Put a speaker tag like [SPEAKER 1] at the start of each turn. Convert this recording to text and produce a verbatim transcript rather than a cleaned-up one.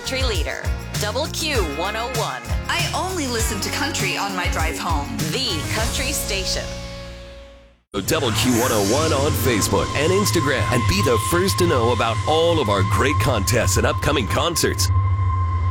[SPEAKER 1] country leader. Double Q one oh one.
[SPEAKER 2] I only listen to country on my drive home.
[SPEAKER 1] The country station.
[SPEAKER 3] Double Q one oh one on Facebook and Instagram, and be the first to know about all of our great contests and upcoming concerts.